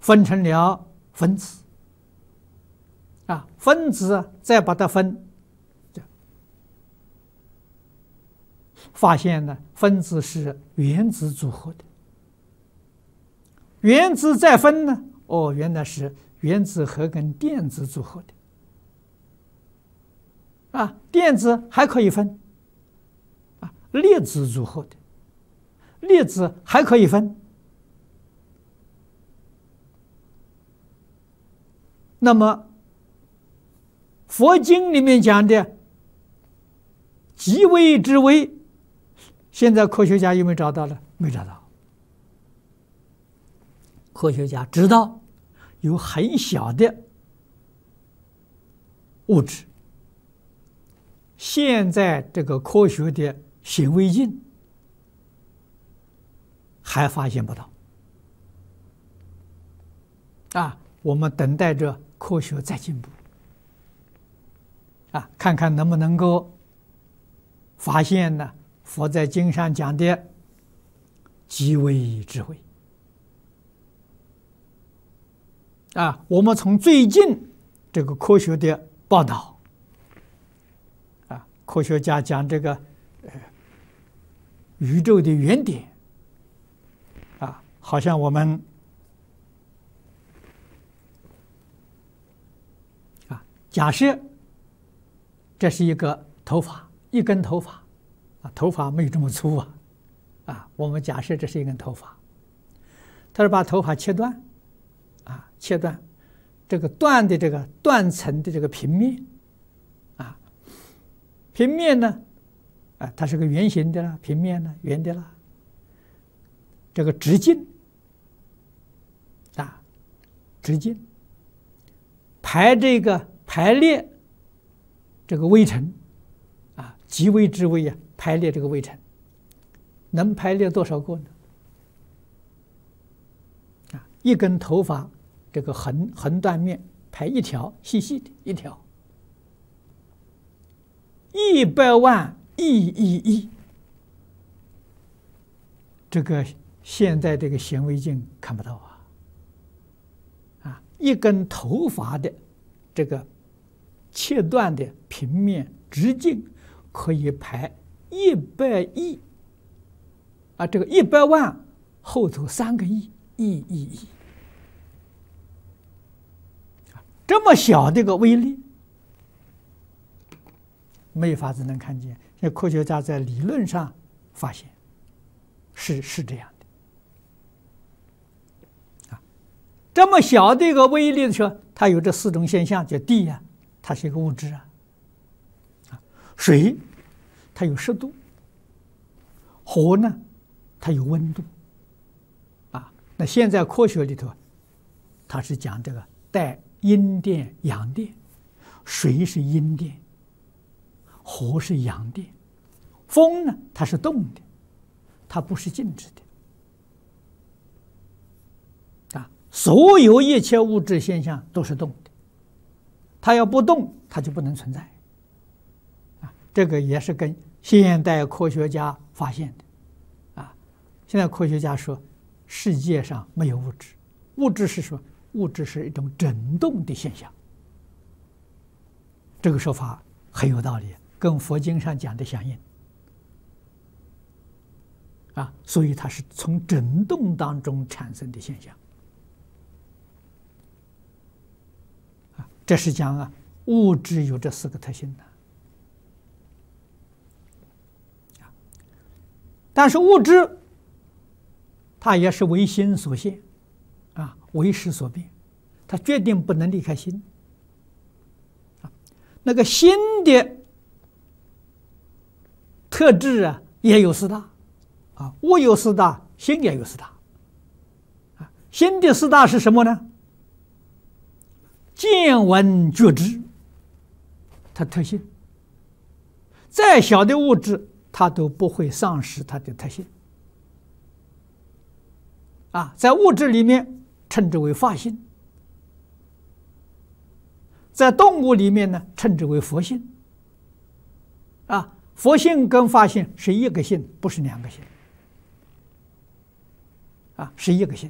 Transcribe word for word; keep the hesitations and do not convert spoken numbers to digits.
分成了分子，啊，分子再把它分，发现呢，分子是原子组合的。原子再分呢，哦，原来是原子核跟电子组合的。啊，电子还可以分，啊，粒子组合的，粒子还可以分。那么，佛经里面讲的极微之微，现在科学家有没有找到了？没找到。科学家知道有很小的物质，现在这个科学的显微镜还发现不到。啊，我们等待着科学再进步，啊，看看能不能够发现呢？佛在经上讲的极微之微。啊，我们从最近这个科学的报道，啊，科学家讲这个呃宇宙的原点，啊，好像我们啊，假设这是一个头发，一根头发，啊，头发没有这么粗啊，啊，我们假设这是一根头发，他是把头发切断。啊，切断这个断的这个断层的这个平面，啊，平面呢，啊，它是个圆形的啦，平面呢圆的啦。这个直径，啊，直径排这个排列这个微尘，啊，极微之微啊，排列这个微尘，能排列多少个呢？啊，一根头发。这个横横断面排一条细细的一条，一百万亿亿亿，这个现在这个显微镜看不到啊！啊，一根头发的这个切断的平面直径可以排一百亿啊，这个一百万后头三个亿亿亿亿。这么小的一个微粒，没法子能看见。那科学家在理论上发现，是是这样的。啊，这么小的一个微粒的时候，它有这四种现象，叫地呀、啊，它是一个物质啊。啊，水，它有湿度；火呢，它有温度。啊，那现在科学里头，它是讲这个带。阴电、阳电，水是阴电，火是阳电，风呢它是动的，它不是静止的。啊，所有一切物质现象都是动的，它要不动，它就不能存在。啊，这个也是跟现代科学家发现的。啊，现在科学家说，世界上没有物质，物质是说。物质是一种振动的现象，这个说法很有道理，跟佛经上讲的相应。啊，所以它是从振动当中产生的现象。啊，这是讲啊，物质有这四个特性的。啊，但是物质它也是为心所现。啊，为识所变，它决定不能离开心。啊，那个心的特质啊，也有四大。啊，物有四大，心也有四大。啊，心的四大是什么呢？见闻觉知，它特性。再小的物质，它都不会丧失它的特性。啊，在物质里面。称之为法性，在动物里面呢，称之为佛性。啊，佛性跟法性是一个性，不是两个性。啊，是一个性。